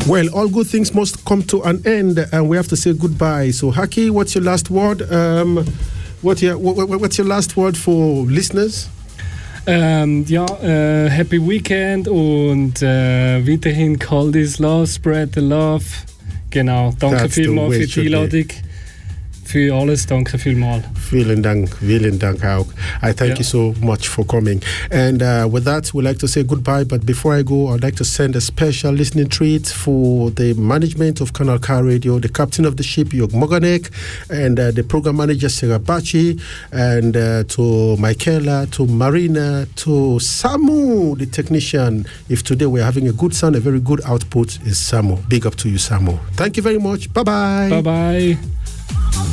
Well, all good things must come to an end, and we have to say goodbye. So, Haki, what's your last word? What's your last word for listeners? Happy Weekend und weiterhin Call This Love, Spread the Love. Genau, danke vielmals für die Einladung. Für alles, danke vielmals. Vielen Dank auch. I thank you so much for coming. And with that, we'd like to say goodbye. But before I go, I'd like to send a special listening treat for the management of Kanal K Radio, the captain of the ship, Jörg Moganek, and the program manager, Sarah Bachi, and to Michaela, to Marina, to Samu, the technician. If today we're having a good sound, a very good output, is Samu. Big up to you, Samu. Thank you very much. Bye-bye. Bye-bye.